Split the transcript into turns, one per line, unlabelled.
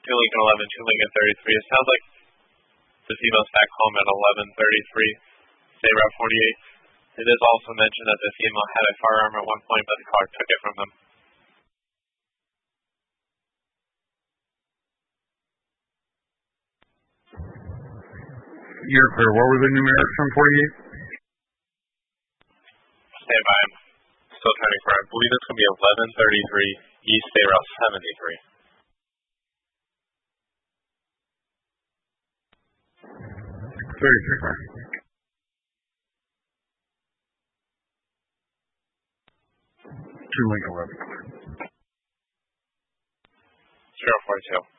Lincoln 11, 2 Lincoln 33. It sounds like the CMO's back home at 11:33. Say Route 48. It is also mentioned that the CMO had a firearm at one point, but the car took it from them.
You're clear. What were the numerics on 48?
Stand by. I'm still trying to correct. I believe it's going to be 11:33 East State Route 73.
33. 2 Lincoln 11.
042.